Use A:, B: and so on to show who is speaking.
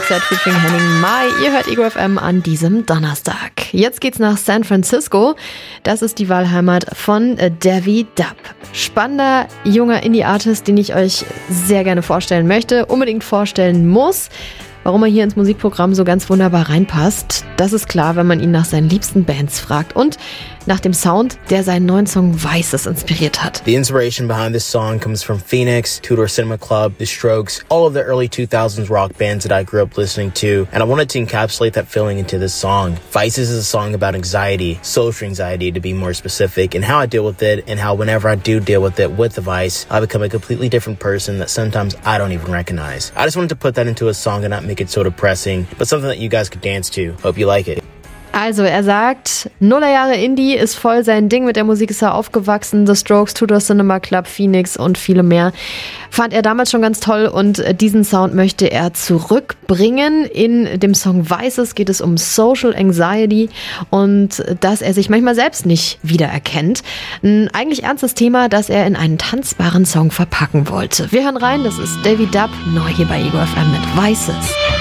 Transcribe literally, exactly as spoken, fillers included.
A: Z featuring Henning Mai. Ihr hört Ego F M an diesem Donnerstag. Jetzt geht's nach San Francisco. Das ist die Wahlheimat von Davi Dub. Spannender, junger Indie-Artist, den ich euch sehr gerne vorstellen möchte, unbedingt vorstellen muss. Warum er hier ins Musikprogramm so ganz wunderbar reinpasst, das ist klar, wenn man ihn nach seinen liebsten Bands fragt und nach dem Sound, der seinen neuen Song Vices inspiriert hat.
B: The inspiration behind this song comes from Phoenix, Two Door Cinema Club, The Strokes, all of the early two thousands rock bands that I grew up listening to, and I wanted to encapsulate that feeling into this song. Vices is a song about anxiety, social anxiety to be more specific, and how I deal with it, and how whenever I do deal with it with the vice, I become a completely different person that sometimes I don't even recognize. I just wanted to put that into a song and not make it so depressing, but something that you guys could dance to. Hope you like it.
A: Also er sagt, Nullerjahre Indie ist voll sein Ding, mit der Musik ist er aufgewachsen, The Strokes, Two Door Cinema Club, Phoenix und viele mehr. Fand er damals schon ganz toll und diesen Sound möchte er zurückbringen. In dem Song Vices geht es um Social Anxiety und dass er sich manchmal selbst nicht wiedererkennt. Ein eigentlich ernstes Thema, das er in einen tanzbaren Song verpacken wollte. Wir hören rein, das ist Davi Dub, neu hier bei Ego F M mit Vices.